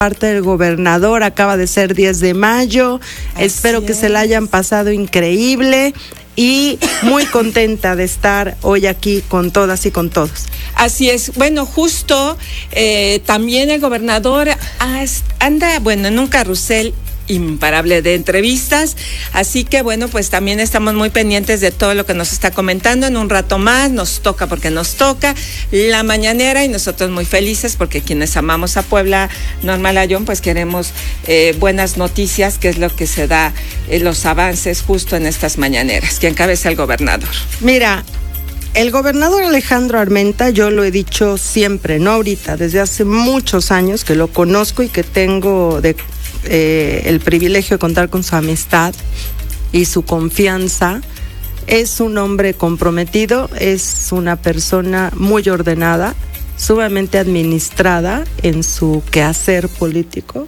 parte del gobernador, acaba de ser 10 de mayo, espero que se la hayan pasado increíble y muy contenta de estar hoy aquí con todas y con todos. Así es, bueno, justo también el gobernador anda, en un carrusel imparable de entrevistas, así que bueno, pues también estamos muy pendientes de todo lo que nos está comentando. En un rato más nos toca, porque nos toca la mañanera, y nosotros muy felices porque quienes amamos a Puebla, Norma Layón, pues queremos buenas noticias, que es lo que se da, los avances justo en estas mañaneras, que encabeza el gobernador. Mira, el gobernador Alejandro Armenta, yo lo he dicho siempre, no ahorita, desde hace muchos años que lo conozco y que tengo el privilegio de contar con su amistad y su confianza. Es un hombre comprometido, es una persona muy ordenada, sumamente administrada en su quehacer político,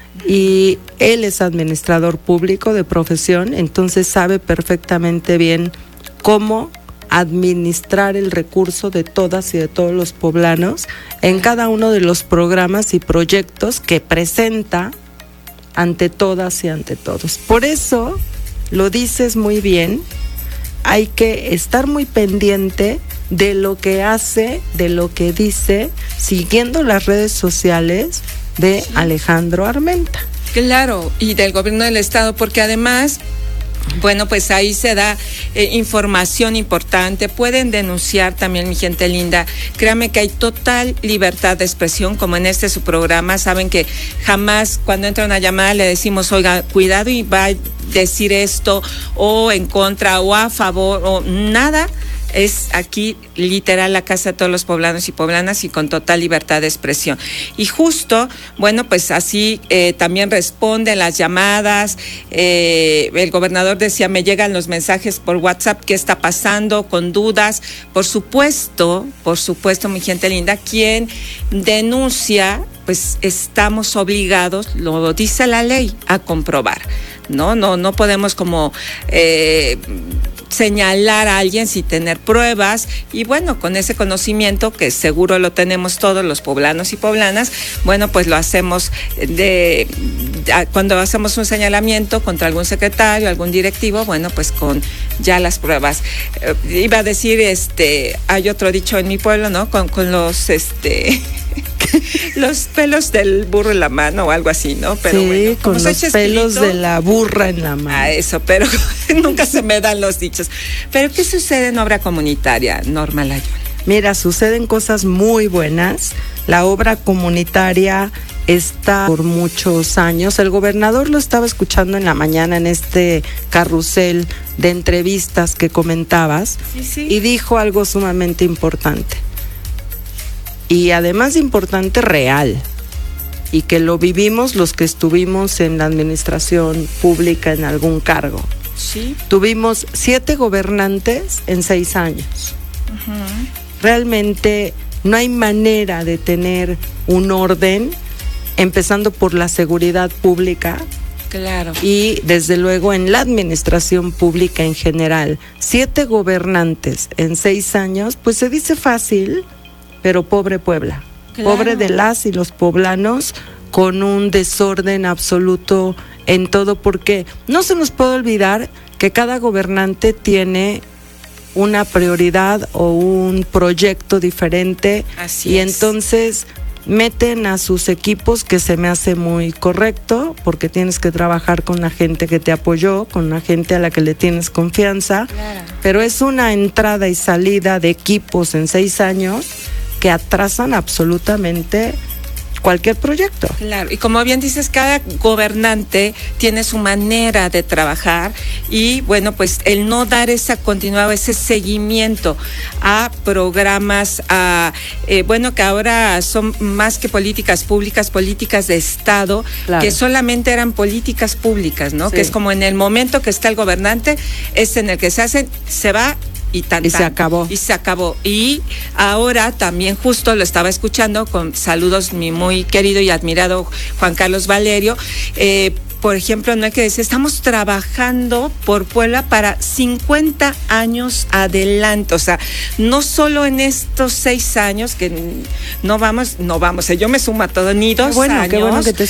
y él es administrador público de profesión, entonces sabe perfectamente bien cómo administrar el recurso de todas y de todos los poblanos en cada uno de los programas y proyectos que presenta ante todas y ante todos. Por eso, lo dices muy bien, hay que estar muy pendiente de lo que hace, de lo que dice, siguiendo las redes sociales de Alejandro Armenta. Claro, y del gobierno del estado, porque además, bueno, pues ahí se da información importante. Pueden denunciar también, mi gente linda. Créanme que hay total libertad de expresión, como en su programa. Saben que jamás cuando entra una llamada le decimos, oiga, cuidado y va a decir esto, o en contra, o a favor, o nada. Es aquí literal la casa de todos los poblanos y poblanas, y con total libertad de expresión. Y justo, bueno, pues así también responde las llamadas. El gobernador decía, me llegan los mensajes por WhatsApp, ¿qué está pasando? Con dudas. Por supuesto, mi gente linda, quien denuncia, pues estamos obligados, lo dice la ley, a comprobar. No podemos como señalar a alguien sin tener pruebas, y bueno, con ese conocimiento que seguro lo tenemos todos los poblanos y poblanas, bueno, pues lo hacemos cuando hacemos un señalamiento contra algún secretario, algún directivo, bueno, pues con ya las pruebas. Iba a decir, hay otro dicho en mi pueblo, ¿no? Con los los pelos del burro en la mano o algo así, ¿no? Pero sí, bueno, con los pelos de la burra en la mano. Eso, pero nunca se me dan los dichos. Pero ¿qué sucede en obra comunitaria, Norma Layón? Mira, suceden cosas muy buenas. La obra comunitaria está por muchos años. El gobernador lo estaba escuchando en la mañana en este carrusel de entrevistas que comentabas, sí. Y dijo algo sumamente importante. Y además importante, real, y que lo vivimos los que estuvimos en la administración pública en algún cargo. Sí. Tuvimos 7 gobernantes en 6 años. Uh-huh. Realmente no hay manera de tener un orden, empezando por la seguridad pública. Claro. Y desde luego en la administración pública en general. 7 gobernantes en 6 años, pues se dice fácil, pero pobre Puebla, claro. Pobre de las y los poblanos, con un desorden absoluto en todo, porque no se nos puede olvidar que cada gobernante tiene una prioridad o un proyecto diferente. Así es. Entonces meten a sus equipos, que se me hace muy correcto, porque tienes que trabajar con la gente que te apoyó, con la gente a la que le tienes confianza, claro. Pero es una entrada y salida de equipos en 6 años que atrasan absolutamente cualquier proyecto. Claro, y como bien dices, cada gobernante tiene su manera de trabajar, y bueno, pues el no dar esa continuidad, ese seguimiento a programas, bueno, que ahora son más que políticas públicas, políticas de Estado, claro. Que solamente eran políticas públicas, ¿no? Sí. Que es como en el momento que está el gobernante, es en el que se hacen, se va y se acabó. Y se acabó. Y ahora también justo lo estaba escuchando, con saludos mi muy querido y admirado Juan Carlos Valerio, por ejemplo, no hay que decir, estamos trabajando por Puebla para 50 años adelante. O sea, no solo en estos 6 años, que no vamos, yo me sumo a todo, ni 2 años. Qué bueno que te